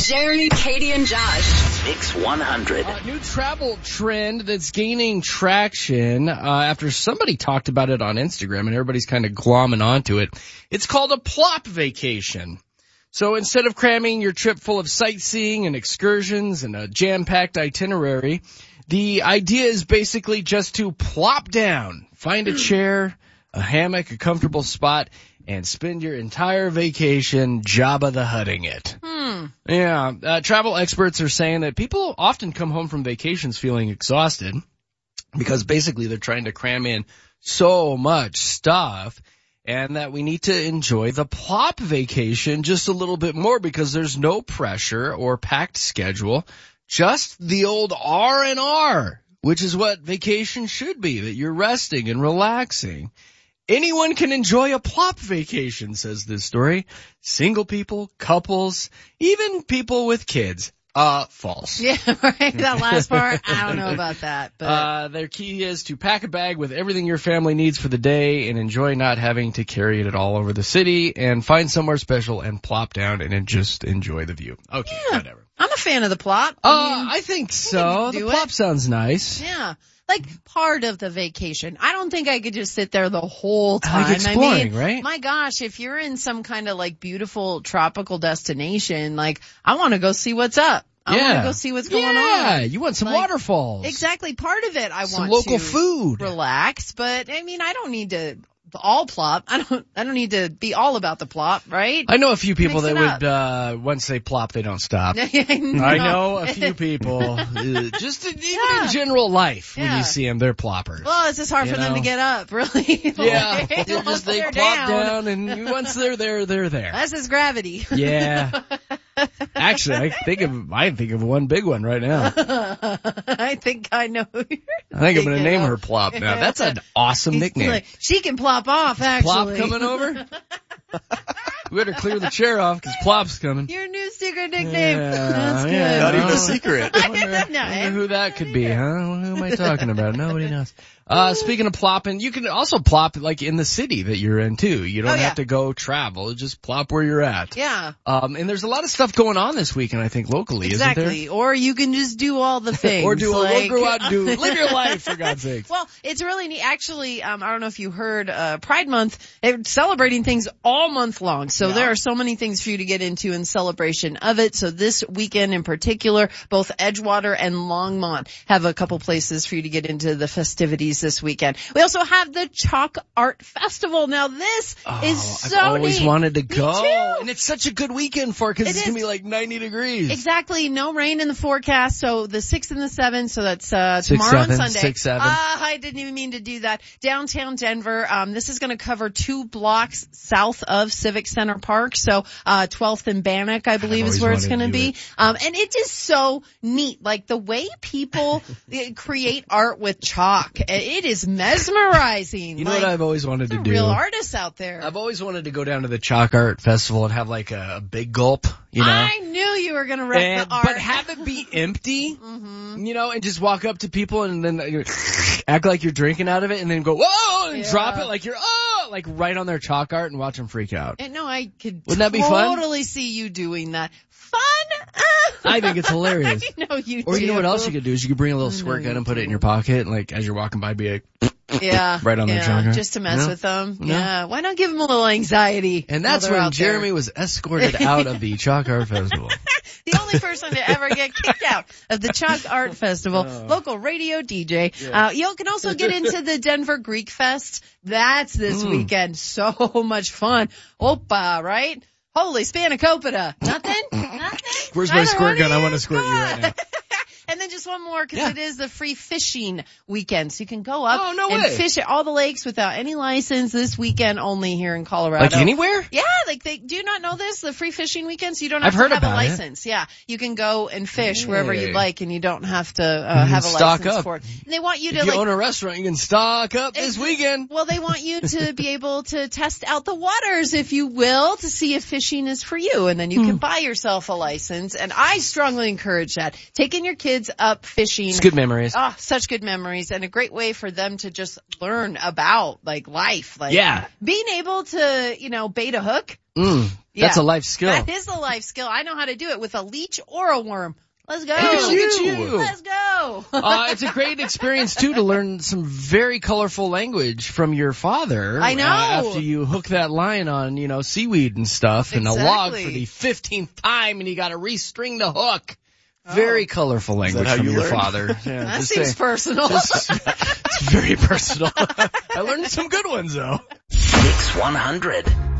Jeremy, Katie, and Josh. Mix 100. New travel trend that's gaining traction after somebody talked about it on Instagram and everybody's kind of glomming onto it. It's called a plop vacation. So instead of cramming your trip full of sightseeing and excursions and a jam-packed itinerary, the idea is basically just to plop down, find a chair, a hammock, a comfortable spot, and spend your entire vacation Jabba the Hutting it. Yeah, travel experts are saying that people often come home from vacations feeling exhausted because basically they're trying to cram in so much stuff, and that we need to enjoy the plop vacation just a little bit more because there's no pressure or packed schedule, just the old R&R, which is what vacation should be, that you're resting and relaxing. Anyone can enjoy a plop vacation, says this story. Single people, couples, even people with kids. False. Yeah, right. That last part, I don't know about that. But their key is to pack a bag with everything your family needs for the day and enjoy not having to carry it all over the city, and find somewhere special and plop down and just enjoy the view. Okay, yeah, whatever. I'm a fan of the plop. I think so. The plop sounds nice. Yeah. Like part of the vacation. I don't think I could just sit there the whole time. Like exploring, right? My gosh, if you're in some kind of like beautiful tropical destination, like I want to go see what's up. I want to go see what's going on. Yeah, you want some waterfalls. Exactly. Part of it I some want local to food. Relax, but I mean, I don't need to all plop. I don't need to be all about the plop, right? I know a few people that would, once they plop, they don't stop. I know a few people, just even in general life, when you see them, they're ploppers. Well, it's just hard for them to get up, really. Yeah. They plop down, and once they're there, they're there. That's just gravity. Yeah. Actually, I think of one big one right now. I think I know who you're I think I'm going to name her Plop now. That's an awesome nickname. Like, she can plop off, actually. Plop coming over? We better clear the chair off because Plop's coming. Your new secret nickname. Yeah, that's good. Yeah, not even a secret. I wonder who that could be, huh? Who am I talking about? Nobody knows. Speaking of plopping, you can also plop like in the city that you're in too. You don't have to go travel. Just plop where you're at. Yeah. And there's a lot of stuff going on this weekend, I think, locally, isn't there? Exactly. Or you can just do all the things. Or go out and live your life, for God's sake. Well, it's really neat. Actually, I don't know if you heard, Pride Month, they're celebrating things all month long. So there are so many things for you to get into in celebration of it. So this weekend in particular, both Edgewater and Longmont have a couple places for you to get into the festivities this weekend. We also have the Chalk Art Festival. Now this is so I've always neat. wanted to go. Me too. And it's such a good weekend for it because it's going to be like 90 degrees. Exactly. No rain in the forecast. So the 6th and the 7th. So that's, tomorrow and Sunday. 6, 7. I didn't even mean to do that. Downtown Denver. This is going to cover 2 blocks south of Civic Center Park. So, 12th and Bannock, I believe is where it's going to be. And it is so neat. Like the way people create art with chalk. It is mesmerizing. You know what I've always wanted to do? Real artists out there. I've always wanted to go down to the Chalk Art Festival and have like a big gulp, you know? I knew you were going to rep the art. But have it be empty, you know, and just walk up to people and then act like you're drinking out of it and then go, whoa, and drop it like you're, like right on their chalk art and watch them freak out. And no, I could Wouldn't that be fun? Totally see you doing that. Fun? I think it's hilarious. I know you do. Or you know what else you could do is you could bring a little squirt gun and put it in your pocket and like as you're walking by be like, right on their chalk art. Just to mess with them. Yeah. Why not give them a little anxiety? And that's when Jeremy was escorted out of the Chalk Art Festival. The only person to ever get kicked out of the Chalk Art Festival, local radio DJ. You can also get into the Denver Greek Fest. That's this weekend. So much fun. Opa, right? Holy spanakopita. Nothing? Where's my squirt gun? I want to squirt you right now. And then just one more, because it is the free fishing weekend. So you can go up fish at all the lakes without any license this weekend only here in Colorado. Like anywhere? Yeah, like do you not know this? The free fishing weekend? So you don't have to have a license. Yeah, you can go and fish wherever you'd like, and you don't have to have a license for it. And they want you to if you own a restaurant, you can stock up this weekend. Well, they want you to be able to test out the waters, if you will, to see if fishing is for you. And then you can buy yourself a license. And I strongly encourage that. Taking your kids up fishing. It's good memories. Oh, such good memories, and a great way for them to just learn about like life. Like being able to, bait a hook. That's a life skill. That is a life skill. I know how to do it with a leech or a worm. Let's go. Look at you. Let's go. It's a great experience, too, to learn some very colorful language from your father. I know. After you hook that line on, seaweed and stuff and a log for the 15th time and you got to restring the hook. Very colorful language from your father. Yeah, that seems personal. It's very personal. I learned some good ones, though. Mix 100.